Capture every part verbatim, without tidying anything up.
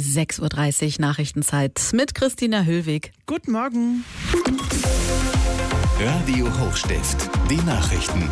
sechs Uhr dreißig Nachrichtenzeit mit Christina Höllweg. Guten Morgen. Radio Hochstift, die Nachrichten.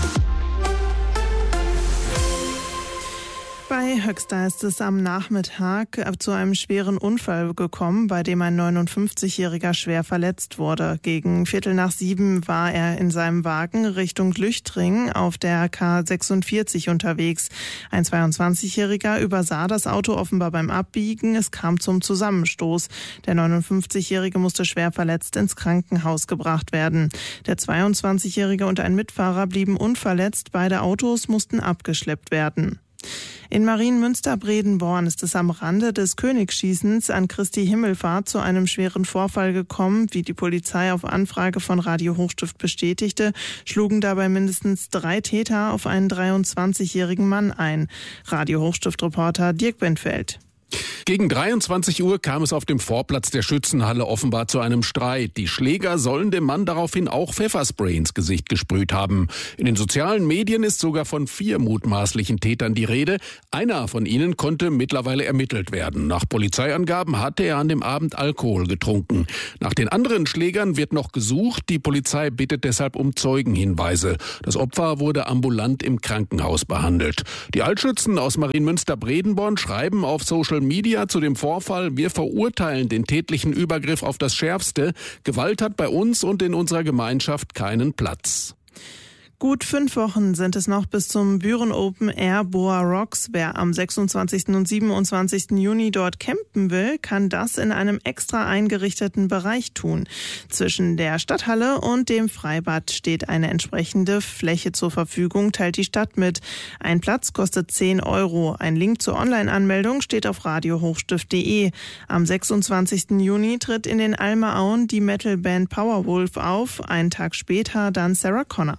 Bei Höxter ist es am Nachmittag zu einem schweren Unfall gekommen, bei dem ein neunundfünfzigjähriger schwer verletzt wurde. Gegen Viertel nach sieben war er in seinem Wagen Richtung Lüchtring auf der K sechsundvierzig unterwegs. Ein zweiundzwanzigjähriger übersah das Auto offenbar beim Abbiegen. Es kam zum Zusammenstoß. Der neunundfünfzigjährige musste schwer verletzt ins Krankenhaus gebracht werden. Der zweiundzwanzigjährige und ein Mitfahrer blieben unverletzt. Beide Autos mussten abgeschleppt werden. In Marienmünster-Bredenborn ist es am Rande des Königsschießens an Christi Himmelfahrt zu einem schweren Vorfall gekommen. Wie die Polizei auf Anfrage von Radio Hochstift bestätigte, schlugen dabei mindestens drei Täter auf einen dreiundzwanzigjährigen Mann ein. Radio Hochstift-Reporter Dirk Benfeld. Gegen dreiundzwanzig Uhr kam es auf dem Vorplatz der Schützenhalle offenbar zu einem Streit. Die Schläger sollen dem Mann daraufhin auch Pfefferspray ins Gesicht gesprüht haben. In den sozialen Medien ist sogar von vier mutmaßlichen Tätern die Rede. Einer von ihnen konnte mittlerweile ermittelt werden. Nach Polizeiangaben hatte er an dem Abend Alkohol getrunken. Nach den anderen Schlägern wird noch gesucht. Die Polizei bittet deshalb um Zeugenhinweise. Das Opfer wurde ambulant im Krankenhaus behandelt. Die Altschützen aus Marienmünster-Bredenborn schreiben auf Social Media zu dem Vorfall: Wir verurteilen den tätlichen Übergriff auf das Schärfste. Gewalt hat bei uns und in unserer Gemeinschaft keinen Platz. Gut fünf Wochen sind es noch bis zum Büren Open Air Boa Rocks. Wer am sechsundzwanzigsten und siebenundzwanzigsten Juni dort campen will, kann das in einem extra eingerichteten Bereich tun. Zwischen der Stadthalle und dem Freibad steht eine entsprechende Fläche zur Verfügung, teilt die Stadt mit. Ein Platz kostet zehn Euro. Ein Link zur Online-Anmeldung steht auf radio hochstift punkt de. Am sechsundzwanzigsten Juni tritt in den Almerauen die Metalband Powerwolf auf. Einen Tag später dann Sarah Connor.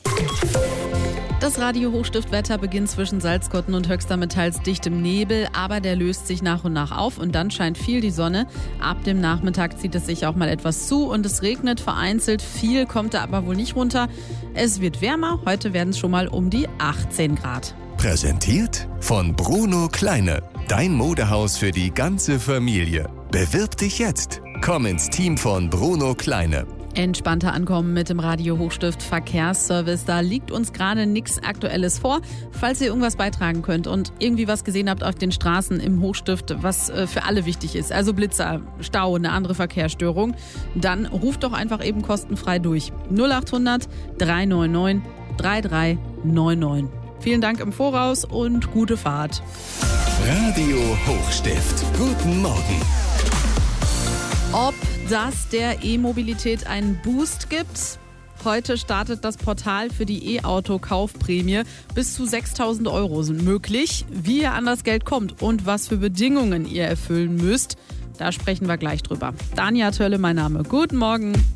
Das Radio Hochstift-Wetter beginnt zwischen Salzkotten und Höxter mit teils dichtem Nebel, aber der löst sich nach und nach auf und dann scheint viel die Sonne. Ab dem Nachmittag zieht es sich auch mal etwas zu und es regnet vereinzelt. Viel kommt da aber wohl nicht runter. Es wird wärmer, heute werden es schon mal um die achtzehn Grad. Präsentiert von Bruno Kleine, dein Modehaus für die ganze Familie. Bewirb dich jetzt. Komm ins Team von Bruno Kleine. Entspannter ankommen mit dem Radio Hochstift Verkehrsservice. Da liegt uns gerade nichts Aktuelles vor. Falls ihr irgendwas beitragen könnt und irgendwie was gesehen habt auf den Straßen im Hochstift, was äh, für alle wichtig ist, also Blitzer, Stau, eine andere Verkehrsstörung, dann ruft doch einfach eben kostenfrei durch. null acht hundert drei neun neun drei drei neun neun. Vielen Dank im Voraus und gute Fahrt. Radio Hochstift. Guten Morgen. Ob das der E-Mobilität einen Boost gibt? Heute startet das Portal für die E-Auto-Kaufprämie. Bis zu sechstausend Euro sind möglich. Wie ihr an das Geld kommt und was für Bedingungen ihr erfüllen müsst, da sprechen wir gleich drüber. Dania Tölle, mein Name. Guten Morgen.